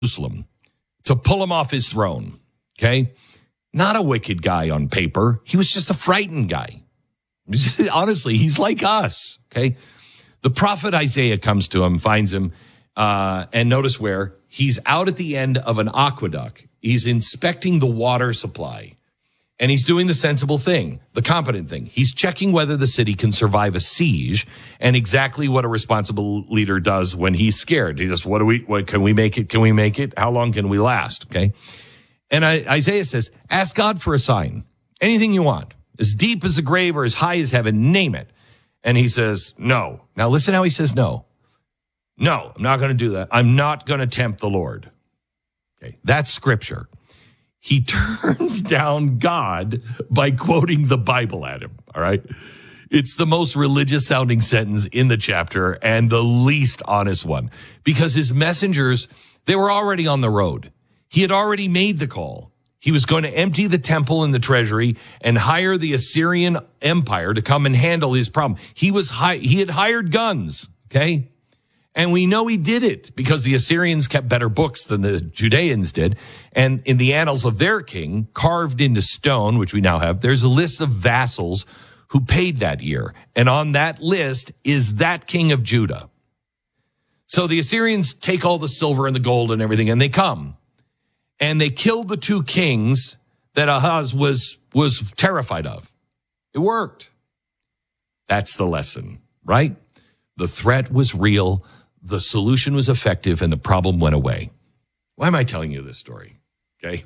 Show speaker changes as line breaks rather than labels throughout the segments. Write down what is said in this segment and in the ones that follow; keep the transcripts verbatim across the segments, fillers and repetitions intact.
Jerusalem to pull him off his throne, okay? Not a wicked guy on paper. He was just a frightened guy. Honestly, he's like us, okay? The prophet Isaiah comes to him, finds him, uh, and notice where he's out at the end of an aqueduct. He's inspecting the water supply, and he's doing the sensible thing, the competent thing. He's checking whether the city can survive a siege, and exactly what a responsible leader does when he's scared. He just, what do we, what, can we make it? Can we make it? How long can we last? Okay. And I, Isaiah says, ask God for a sign, anything you want, as deep as the grave or as high as heaven, name it. And he says, no. Now listen how he says no. No, I'm not going to do that. I'm not going to tempt the Lord. Okay. That's scripture. He turns down God by quoting the Bible at him, all right? It's the most religious sounding sentence in the chapter and the least honest one because his messengers, they were already on the road. He had already made the call. He was going to empty the temple and the treasury and hire the Assyrian Empire to come and handle his problem. He was hi- he had hired guns, okay? And we know he did it because the Assyrians kept better books than the Judeans did. And in the annals of their king, carved into stone, which we now have, there's a list of vassals who paid that year. And on that list is that king of Judah. So the Assyrians take all the silver and the gold and everything, and they come. And they kill the two kings that Ahaz was, was terrified of. It worked. That's the lesson, right? The threat was real. The solution was effective and the problem went away. Why am I telling you this story? Okay.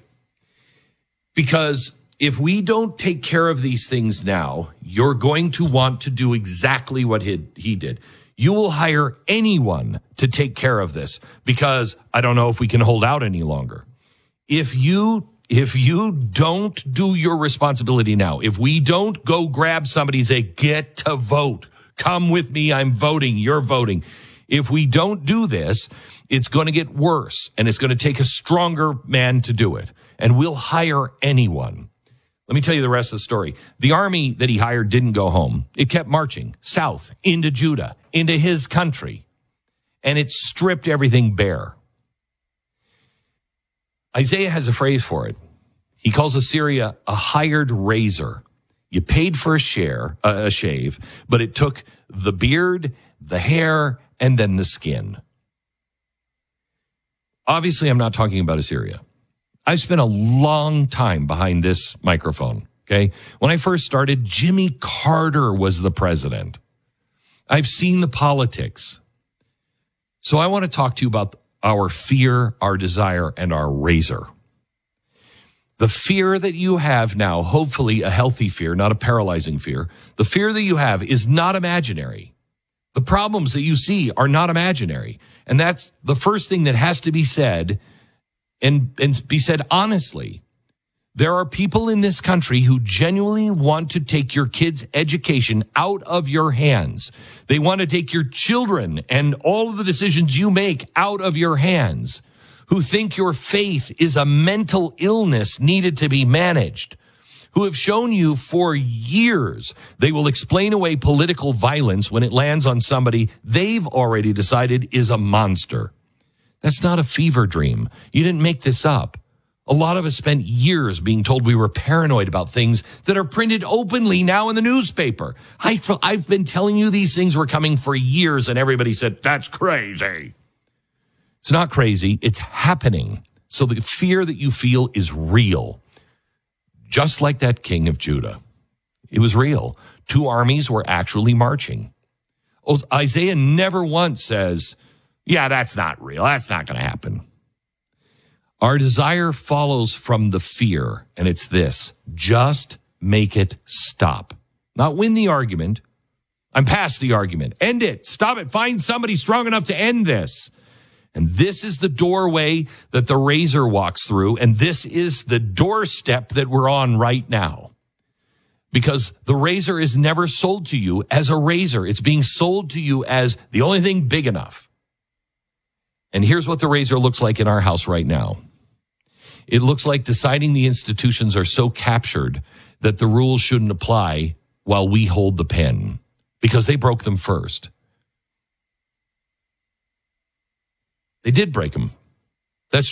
Because if we don't take care of these things now, you're going to want to do exactly what he, he did. You will hire anyone to take care of this because I don't know if we can hold out any longer. If you, if you don't do your responsibility now, if we don't go grab somebody and say, get to vote, come with me, I'm voting, you're voting. If we don't do this, it's going to get worse, and it's going to take a stronger man to do it, and we'll hire anyone. Let me tell you the rest of the story. The army that he hired didn't go home. It kept marching south into Judah, into his country, and it stripped everything bare. Isaiah has a phrase for it. He calls Assyria a hired razor. You paid for a share, uh, a shave, but it took the beard, the hair, and then the skin. Obviously, I'm not talking about Assyria. I've spent a long time behind this microphone, okay? When I first started, Jimmy Carter was the president. I've seen the politics. So I want to talk to you about our fear, our desire, and our razor. The fear that you have now, hopefully a healthy fear, not a paralyzing fear, the fear that you have is not imaginary. The problems that you see are not imaginary. And that's the first thing that has to be said and, and be said honestly. There are people in this country who genuinely want to take your kids' education out of your hands. They want to take your children and all of the decisions you make out of your hands, who think your faith is a mental illness needed to be managed, who have shown you for years they will explain away political violence when it lands on somebody they've already decided is a monster. That's not a fever dream. You didn't make this up. A lot of us spent years being told we were paranoid about things that are printed openly now in the newspaper. I, I've been telling you these things were coming for years, and everybody said, that's crazy. It's not crazy. It's happening. So the fear that you feel is real. Just like that king of Judah. It was real. Two armies were actually marching. Oh, Isaiah never once says, yeah, that's not real. That's not going to happen. Our desire follows from the fear, and it's this: just make it stop. Not win the argument. I'm past the argument. End it. Stop it. Find somebody strong enough to end this. And this is the doorway that the razor walks through, and this is the doorstep that we're on right now. Because the razor is never sold to you as a razor. It's being sold to you as the only thing big enough. And here's what the razor looks like in our house right now. It looks like deciding the institutions are so captured that the rules shouldn't apply while we hold the pen, because they broke them first. They did break them